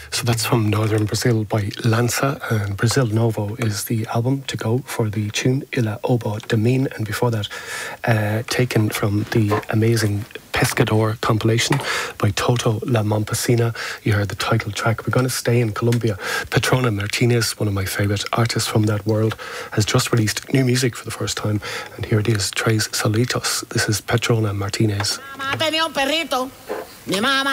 So that's from Northern Brazil by Lança, and Brazil Novo is the album to go for the tune Ilha Oba de Mim, and before that, taken from the amazing Pescador compilation by Toto La Mompesina. You heard the title track. We're going to stay in Colombia. Petrona Martinez, one of my favourite artists from that world, has just released new music for the first time, and here it is, Tres Solitos. This is Petrona Martinez.